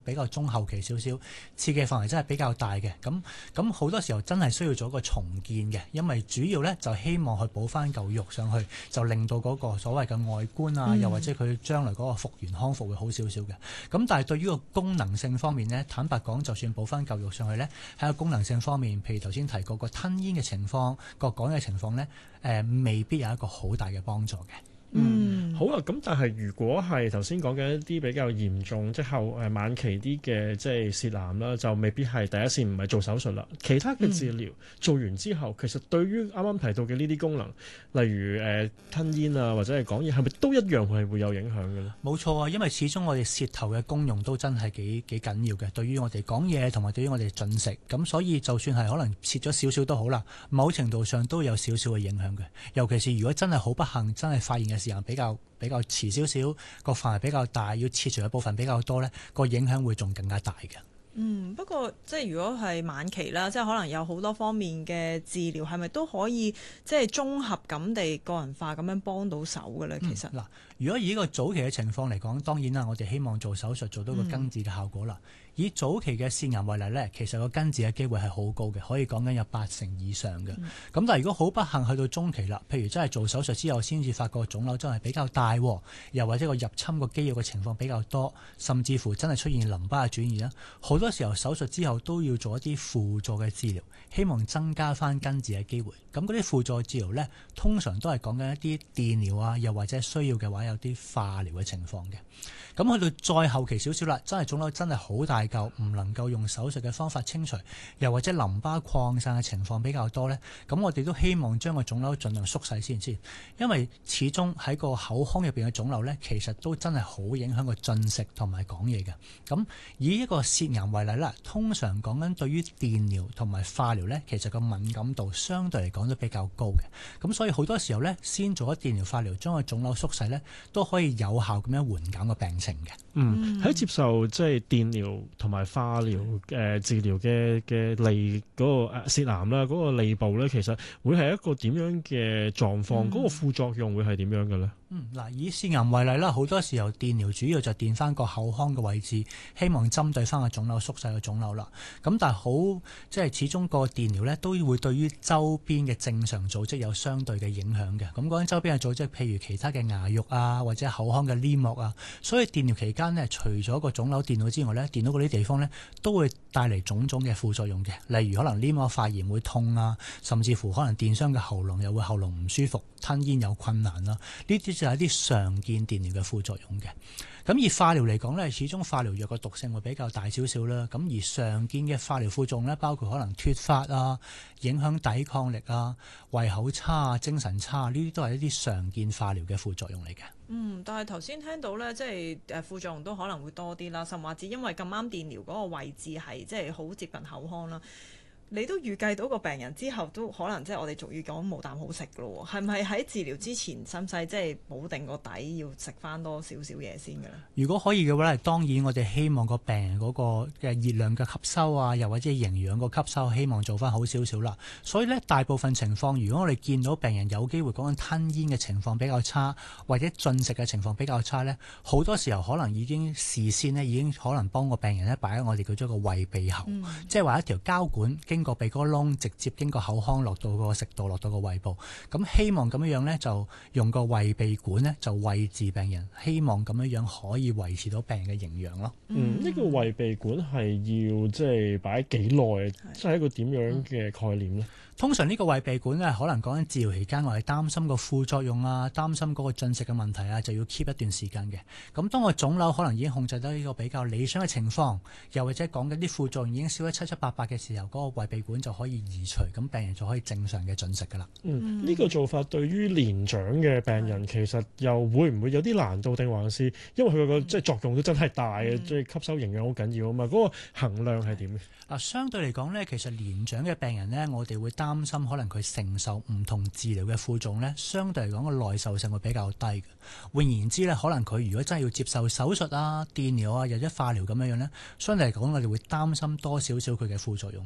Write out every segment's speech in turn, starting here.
比較中後期少少，刺激範圍真係比較大嘅。咁好多時候真係需要做一個重建嘅，因為主要咧就希望去補翻嚿肉上去，就令到嗰個所謂嘅外觀啊，又或者佢將來嗰個復原康復會好少少嘅。咁但係對於個功能性方面呢，坦白講，就算補翻嚿肉上去呢，喺個功能性方面，譬如頭先提過個吞嚥嘅情況、個講嘅情況呢，未必有一個好大嘅幫助嘅。 好啊，咁但係如果係頭先講嘅一啲比較嚴重即係晚期啲嘅即係舌癌啦，就未必係第一線，唔係做手術啦。其他嘅治療做完之後，其實對於啱啱提到嘅呢啲功能，例如吞嚥啊或者係講嘢，係咪都一樣係會有影響嘅咧？ 冇錯啊，因為始終我哋舌頭嘅功用都真係幾緊要嘅，對於我哋講嘢同埋對於我哋進食，咁所以就算係可能切咗少少都好啦，某程度上都有少少嘅影響嘅。尤其是如果真係好不幸，真係發現嘅時間比較遲少少，個範圍比較大，要切除嘅部分比較多呢，個影響會仲更加大嘅。 不過即係如果係晚期啦，即係可能有好多方面嘅治療，係咪都可以即係綜合咁地個人化咁樣幫到手嘅咧？其實嗱，如果以呢個早期嘅情況嚟講，當然啦，我哋希望做手術做到個根治嘅效果啦。以早期嘅腺癌為例呢，其實個根治嘅機會係好高嘅，可以講緊有80%以上嘅。咁但係如果好不幸去到中期啦，譬如真係做手術之後先至發覺腫瘤真係比較大，又或者個入侵個肌肉嘅情況比較多，甚至乎真係出現淋巴嘅轉移啦，好多時候手術之後都要做一啲輔助嘅治療，希望增加翻根治嘅機會。咁嗰啲輔助治療呢，通常都係講緊一啲電療啊，又或者需要嘅話有啲化療嘅情況嘅。咁去到再後期少少啦，真係腫瘤真係好大嚿，唔能夠用手術嘅方法清除，又或者淋巴擴散嘅情況比較多呢。咁我哋都希望將個腫瘤盡量縮細先，因為始終喺個口腔入邊嘅腫瘤呢，其實都真係好影響個進食同埋講嘢嘅。咁以一個舌癌為例啦，通常講緊對於電療同埋化療呢，其實個敏感度相對嚟講都比較高嘅。咁所以好多時候呢，先做咗電療化療，將個腫瘤縮細呢，都可以有效咁樣緩減個病情嘅。 喺接受即係電療同埋化療治療嘅脷嗰個舌癌啦，嗰個脷部咧，其實會係一個點樣嘅狀況？嗰個副作用會係點樣嘅咧？ 嗱，以舌癌為例啦，好多時候電療主要就電翻個口腔嘅位置，希望針對翻個腫瘤縮細個腫瘤啦。咁但係好即係始終個電療咧都會對於周邊嘅正常組織有相對嘅影響嘅。咁嗰啲周邊嘅組織，譬如其他嘅牙肉啊，或者口腔嘅黏膜啊，所以電療期間呢，除咗個腫瘤電到之外呢，電到嗰啲地方呢都會帶嚟種種嘅副作用嘅，例如可能黏膜發炎會痛啊，甚至乎可能電傷嘅喉嚨又會喉嚨唔舒服，吞嚥有困難啦。呢啲就係一啲常見電療嘅副作用嘅。咁而化療嚟講呢，始終化療藥嘅毒性會比較大少少啦。咁而常見嘅化療副作用呢，包括可能脫髮啊、影響抵抗力啊、胃口差啊、精神差啊，呢啲都係一啲常見化療嘅副作用嚟嘅。 但係頭先聽到呢，即係副作用都可能會多啲啦，甚至因為咁啱電療嗰個位置係即係好接近口腔啦。你都預計到個病人之後都可能即係我哋俗語講冇啖好食咯喎，係咪喺治療之前使唔使即係補定個底，要食翻多少少嘢先嘅咧？ 如果可以嘅話，當然我哋希望個病人嗰個嘅熱量嘅吸收啊，又或者營養個吸收，希望做翻好少少啦。所以呢，大部分情況，如果我哋見到病人有機會講緊吞嚥嘅情況比較差，或者進食嘅情況比較差呢，好多時候可能已經事先呢已經可能幫個病人呢擺喺我哋叫做個胃鼻喉，即係話一條膠管經過鼻哥窿，直接經過口腔落到個食道，落到個胃部。咁希望咁樣呢，就用個胃鼻管呢，就餵治病人，希望咁樣可以維持到病人嘅營養咯。 呢個胃鼻管係要即係擺幾耐？即係一個點樣嘅概念呢？ 通常呢個胃鼻管呢，可能講緊治療期間，我哋擔心個副作用啊，擔心嗰個進食嘅問題啊，就要 keep 一段時間嘅。咁當個腫瘤可能已經控制到呢個比較理想嘅情況，又或者講緊啲副作用已經少咗七七八八嘅時候，嗰個胃鼻管就可以移除，咁病人就可以正常嘅進食㗎啦。 呢個做法對於年長嘅病人其實又會唔會有啲難度，定還是因為佢個即係作用都真係大嘅，即係吸收營養好緊要啊嘛？嗰個衡量係點嘅？ 相對嚟講呢，其實年長嘅病人呢，我哋會擔心可能佢承受唔同治療嘅副作用呢，相對嚟講個耐受性會比較低嘅。換言之呢，可能佢如果真係要接受手術啊、電療啊，或者化療咁樣呢，相對嚟講我哋會擔心多少少佢嘅副作用嘅。咁我哋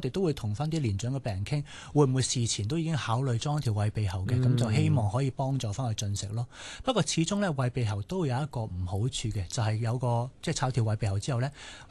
哋都會同翻啲年長嘅病人傾，會唔會事前都已經考慮裝條胃鼻喉嘅，咁就希望可以幫助翻佢進食咯。不過始終咧胃鼻喉都會有一個唔好處嘅，就係有個即係插條胃鼻喉之後咧，